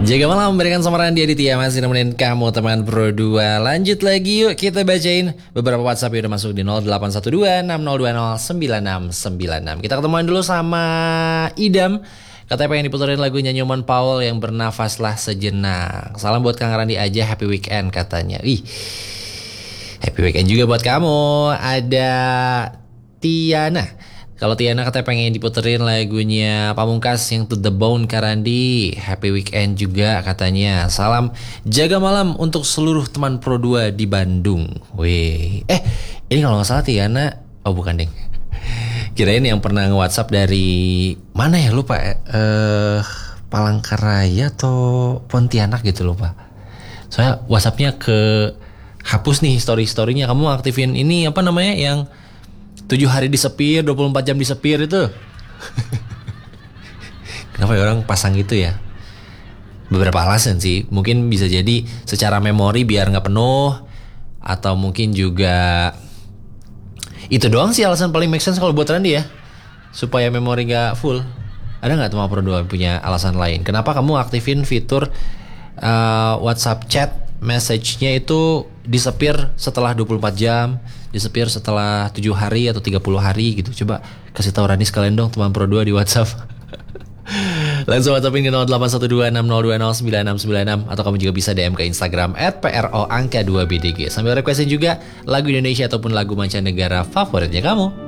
Jaga malam memberikan samaran di Aditya masih nemenin kamu teman Pro 2. Lanjut lagi yuk kita bacain beberapa WhatsApp yang udah masuk di 0812-6020-9696. Kita ketemuan dulu sama Idam. Katanya pengen diputerin lagunya Nyoman Paul yang Bernafaslah Sejenak. Salam buat Kang Randi aja, happy weekend katanya. Happy weekend juga buat kamu. Ada Tiana. Kalau Tiana katanya pengen diputerin lagunya Pamungkas yang To The Bone Karandi. Happy weekend juga katanya. Salam jaga malam untuk seluruh teman Pro 2 di Bandung. Ini kalau gak salah Tiana. Oh bukan deng. Kirain yang pernah nge-WhatsApp dari mana ya, lupa Palangkaraya atau Pontianak gitu, lupa. Soalnya WhatsAppnya ke hapus nih story-storynya. Kamu aktifin ini apa namanya yang 7 hari disepir, 24 jam disepir itu. Kenapa ya orang pasang gitu ya? Beberapa alasan sih. Mungkin bisa jadi secara memori biar gak penuh. Atau mungkin juga itu doang sih alasan paling make sense kalau buat Randy ya. Supaya memori gak full. Ada gak teman Pro 2 punya alasan lain? Kenapa kamu aktifin fitur WhatsApp chat message-nya itu disepir setelah 24 jam, disepir setelah 7 hari atau 30 hari gitu. Coba kasih tahu Rani sekalian dong teman Pro 2 di WhatsApp. Langsung WhatsAppin ke 081260209696 atau kamu juga bisa DM ke Instagram @pro_2bdg sambil requestin juga lagu Indonesia ataupun lagu mancanegara favoritnya kamu.